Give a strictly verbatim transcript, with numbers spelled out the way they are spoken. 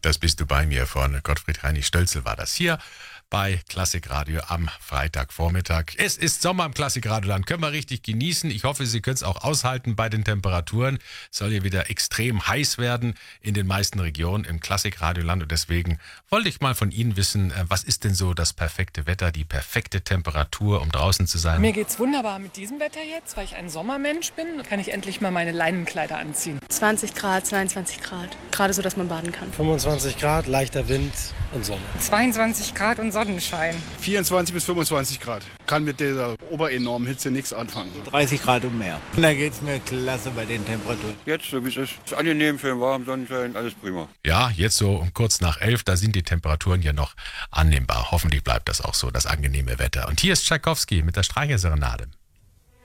Das bist du bei mir von Gottfried Heinig Stölzel war das hier bei Klassikradio am Freitagvormittag. Es ist Sommer im Klassikradioland, können wir richtig genießen. Ich hoffe, Sie können es auch aushalten bei den Temperaturen. Es soll hier wieder extrem heiß werden in den meisten Regionen im Klassikradioland. Und deswegen wollte ich mal von Ihnen wissen, was ist denn so das perfekte Wetter, die perfekte Temperatur, um draußen zu sein? Mir geht's wunderbar mit diesem Wetter jetzt, weil ich ein Sommermensch bin. Kann ich endlich mal meine Leinenkleider anziehen. zwanzig Grad, zweiundzwanzig Grad. Gerade so, dass man baden kann. fünfundzwanzig Grad, leichter Wind und Sonne. zweiundzwanzig Grad und Sonnenschein. vierundzwanzig bis fünfundzwanzig Grad. Kann mit dieser oberenormen Hitze nichts anfangen. dreißig Grad und mehr. Da geht's mir klasse bei den Temperaturen. Jetzt, so wie es ist, ist angenehm, schön warm, Sonnenschein, alles prima. Ja, jetzt so um kurz nach elf, da sind die Temperaturen ja noch annehmbar. Hoffentlich bleibt das auch so, das angenehme Wetter. Und hier ist Tschaikowski mit der Streicherserenade.